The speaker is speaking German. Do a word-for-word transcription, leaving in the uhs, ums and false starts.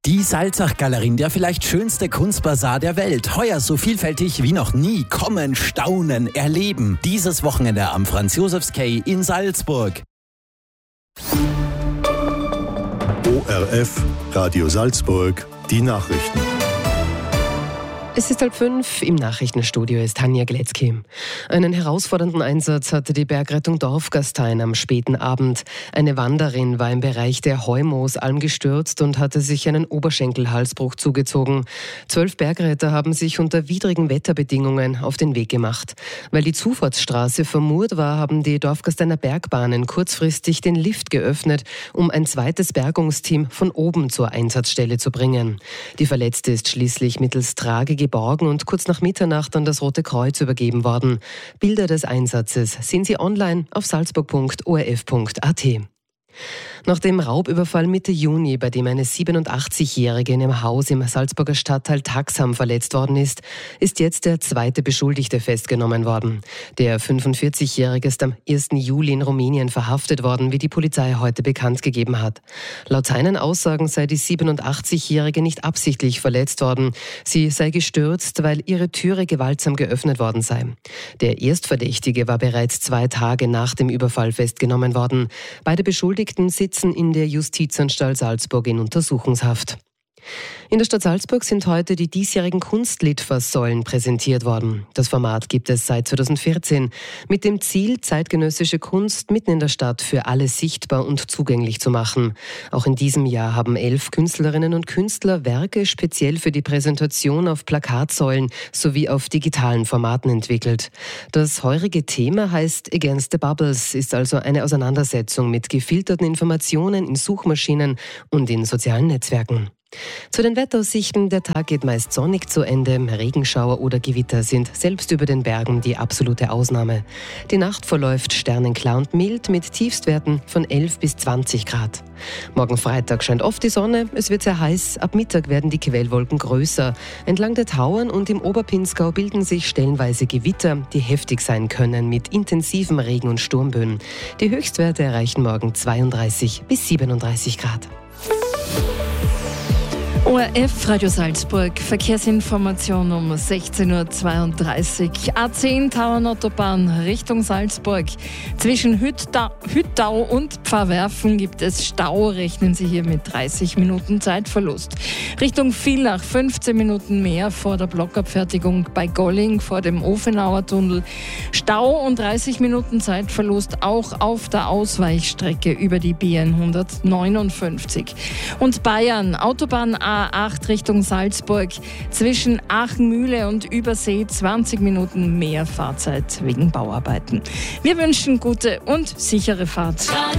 Die Salzach-Galerie, der vielleicht schönste Kunstbazar der Welt. Heuer so vielfältig wie noch nie. Kommen, staunen, erleben. Dieses Wochenende am Franz-Josefs-Quai in Salzburg. O R F, Radio Salzburg, die Nachrichten. Es ist halb fünf, im Nachrichtenstudio ist Tanja Gletzky. Einen herausfordernden Einsatz hatte die Bergrettung Dorfgastein am späten Abend. Eine Wanderin war im Bereich der Heumoosalm gestürzt und hatte sich einen Oberschenkelhalsbruch zugezogen. Zwölf Bergretter haben sich unter widrigen Wetterbedingungen auf den Weg gemacht. Weil die Zufahrtsstraße vermurt war, haben die Dorfgasteiner Bergbahnen kurzfristig den Lift geöffnet, um ein zweites Bergungsteam von oben zur Einsatzstelle zu bringen. Die Verletzte ist schließlich mittels Trage geborgen und kurz nach Mitternacht an das Rote Kreuz übergeben worden. Bilder des Einsatzes sehen Sie online auf salzburg punkt o r f punkt a t. Nach dem Raubüberfall Mitte Juni, bei dem eine siebenundachtzigjährige in ihrem Haus im Salzburger Stadtteil Taxam verletzt worden ist, ist jetzt der zweite Beschuldigte festgenommen worden. Der fünfundvierzigjährige ist am ersten Juli in Rumänien verhaftet worden, wie die Polizei heute bekannt gegeben hat. Laut seinen Aussagen sei die siebenundachtzigjährige nicht absichtlich verletzt worden. Sie sei gestürzt, weil ihre Türe gewaltsam geöffnet worden sei. Der Erstverdächtige war bereits zwei Tage nach dem Überfall festgenommen worden. Beide Beschuldigten sitzen in der Justizanstalt Salzburg in Untersuchungshaft. In der Stadt Salzburg sind heute die diesjährigen Kunst-Litfaß-Säulen präsentiert worden. Das Format gibt es seit zweitausendvierzehn mit dem Ziel, zeitgenössische Kunst mitten in der Stadt für alle sichtbar und zugänglich zu machen. Auch in diesem Jahr haben elf Künstlerinnen und Künstler Werke speziell für die Präsentation auf Plakatsäulen sowie auf digitalen Formaten entwickelt. Das heurige Thema heißt Against the Bubbles, ist also eine Auseinandersetzung mit gefilterten Informationen in Suchmaschinen und in sozialen Netzwerken. Zu den Wetteraussichten: Der Tag geht meist sonnig zu Ende. Regenschauer oder Gewitter sind selbst über den Bergen die absolute Ausnahme. Die Nacht verläuft sternenklar und mild mit Tiefstwerten von elf bis zwanzig Grad. Morgen Freitag scheint oft die Sonne, es wird sehr heiß. Ab Mittag werden die Quellwolken größer. Entlang der Tauern und im Oberpinzgau bilden sich stellenweise Gewitter, die heftig sein können mit intensiven Regen- und Sturmböen. Die Höchstwerte erreichen morgen zweiunddreißig bis siebenunddreißig Grad. O R F Radio Salzburg, Verkehrsinformation um sechzehn Uhr zweiunddreißig. A zehn Tauernautobahn Richtung Salzburg. Zwischen Hüttau, Hüttau und Pfarrwerfen gibt es Stau. Rechnen Sie hier mit dreißig Minuten Zeitverlust. Richtung Villach fünfzehn Minuten mehr vor der Blockabfertigung bei Golling vor dem Ofenauer Tunnel. Stau und dreißig Minuten Zeitverlust auch auf der Ausweichstrecke über die B hundertneunundfünfzig. Und Bayern, Autobahn A acht Richtung Salzburg. Zwischen Aachenmühle und Übersee zwanzig Minuten mehr Fahrzeit wegen Bauarbeiten. Wir wünschen gute und sichere Fahrt.